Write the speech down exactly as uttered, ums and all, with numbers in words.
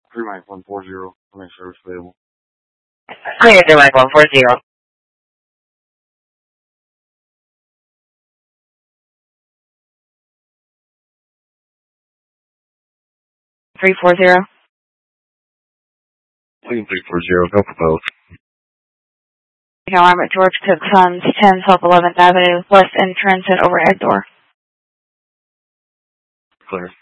three Mike one four zero. I'll make sure it's stable. Clear three Mike one four zero. three four zero. Clean three four zero. Go propose. Now I'm at George Cook Sons, ten South eleventh Avenue, west entrance and overhead door. Clear.